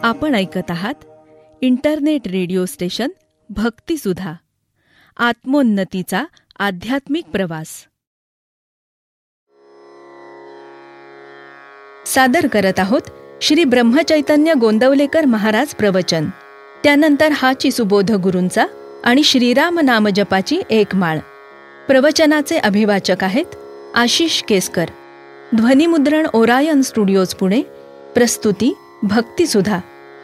आपण ऐकत आहात इंटरनेट रेडिओ स्टेशन भक्तिसुधा, आत्मोन्नतीचा आध्यात्मिक प्रवास. सादर करत आहोत श्री ब्रह्मचैतन्य गोंदवलेकर महाराज प्रवचन. त्यानंतर हाची सुबोध गुरूंचा आणि श्रीराम नामजपाची एक माळ. प्रवचनाचे अभिवाचक आहेत आशिष केसकर. ध्वनिमुद्रण ओरायन स्टुडिओज पुणे. प्रस्तुती भक्तिसुधा.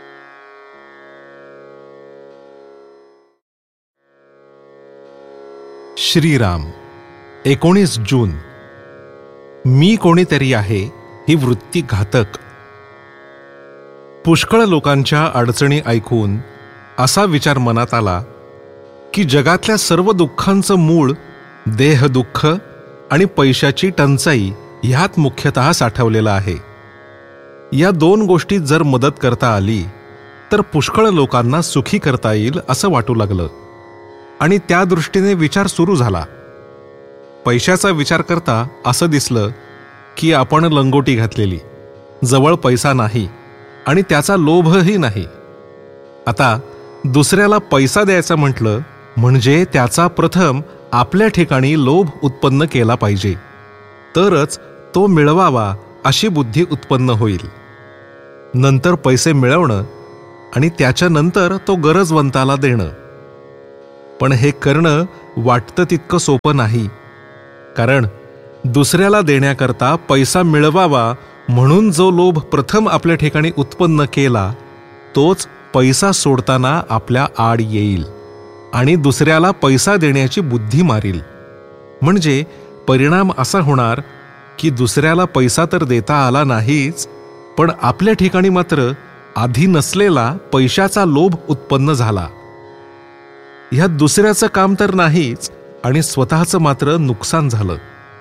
श्रीराम. 19 जून. मी कोणीतरी आहे ही वृत्ती घातक. पुष्कळ लोकांच्या अडचणी ऐकून असा विचार मनात आला की जगातल्या सर्व दुःखांचं मूळ देहदुःख आणि पैशाची टंचाई ह्यात मुख्यतः साठवलेलं आहे. या दोन गोष्टी जर मदत करता आली तर पुष्कळ लोकांना सुखी करता येईल असं वाटू लागलं आणि त्या दृष्टीने विचार सुरू झाला. पैशाचा विचार करता असं दिसलं की आपण लंगोटी घातलेली, जवळ पैसा नाही आणि त्याचा लोभही नाही. आता दुसऱ्याला पैसा द्यायचा म्हटलं म्हणजे त्याचा प्रथम आपल्या ठिकाणी लोभ उत्पन्न केला पाहिजे, तरच तो मिळवावा अशी बुद्धी उत्पन्न होईल. नंतर पैसे मिळवणं आणि त्याच्यानंतर तो गरजवंताला देणं. पण हे करणं वाटतं तितकं सोपं नाही, कारण दुसऱ्याला देण्याकरता पैसा मिळवावा म्हणून जो लोभ प्रथम आपल्या ठिकाणी उत्पन्न केला तोच पैसा सोडताना आपल्या आड येईल आणि दुसऱ्याला पैसा देण्याची बुद्धी मारील. म्हणजे परिणाम असा होणार की दुसऱ्याला पैसा तर देता आला नाहीच, पण आपल्या ठिकाणी मात्र आधी नसलेला पैशाचा लोभ उत्पन्न झाला. ह्यात दुसऱ्याचं काम तर नाहीच आणि स्वतःचं मात्र नुकसान झालं.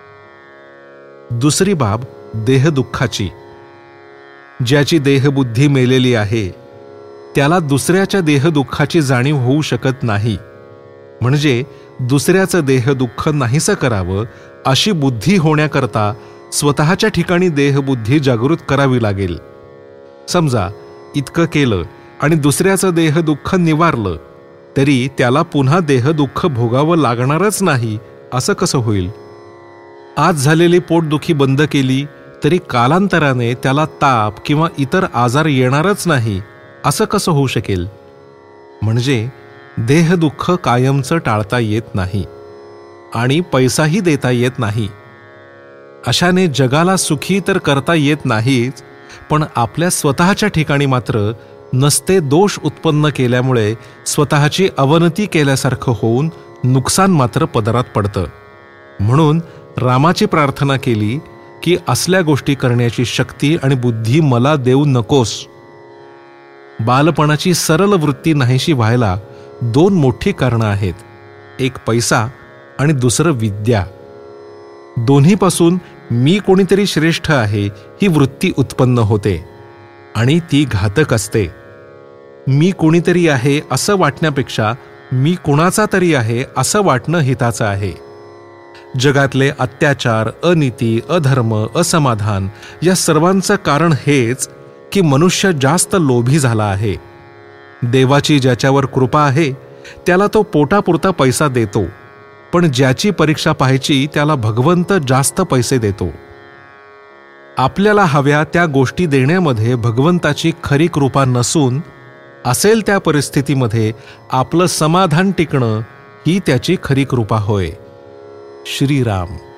दुसरी बाब देहदुःखाची. ज्याची देहबुद्धी मेलेली आहे त्याला दुसऱ्याच्या देहदुःखाची जाणीव होऊ शकत नाही. म्हणजे दुसऱ्याचं देहदुःख नाहीसं करावं अशी बुद्धी होण्याकरता स्वतःच्या ठिकाणी देहबुद्धी जागृत करावी लागेल. समजा इतकं केलं आणि दुसऱ्याचं देहदुःख निवारलं तरी त्याला पुन्हा देहदुःख भोगावं लागणारच नाही असं कसं होईल? आज झालेली पोटदुखी बंद केली तरी कालांतराने त्याला ताप किंवा इतर आजार येणारच नाही असं कसं होऊ शकेल? म्हणजे देहदुःख कायमचं टाळता येत नाही आणि पैसाही देता येत नाही. अशाने जगाला सुखी तर करता येत नाहीच, पण आपल्या स्वतःच्या ठिकाणी मात्र नसते दोष उत्पन्न केल्यामुळे स्वतःची अवनती केल्यासारखं होऊन नुकसान मात्र पदरात पडतं. म्हणून रामाची प्रार्थना केली की असल्या गोष्टी करण्याची शक्ती आणि बुद्धी मला देऊ नकोस. बालपणाची सरळ वृत्ती नाहीशी व्हायला दोन मोठी कारणं आहेत, एक पैसा आणि दुसरं विद्या. दोन्हीपासून मी कोणीतरी श्रेष्ठ आहे ही वृत्ती उत्पन्न होते आणि ती घातक असते. मी कोणीतरी आहे असं वाटण्यापेक्षा मी कुणाचा तरी आहे असं वाटणं हिताचं आहे. जगातले अत्याचार, अनीती, अधर्म, असमाधान या सर्वांचं कारण हेच की मनुष्य जास्त लोभी झाला आहे. देवाची ज्याच्यावर कृपा आहे त्याला तो पोटापुरता पैसा देतो, पण ज्याची परीक्षा पाहायची त्याला भगवंत जास्त पैसे देतो. आपल्याला हव्या त्या गोष्टी देण्यामध्ये भगवंताची खरी कृपा नसून असेल त्या परिस्थितीमध्ये आपलं समाधान टिकणं ही त्याची खरी कृपा होय. श्रीराम.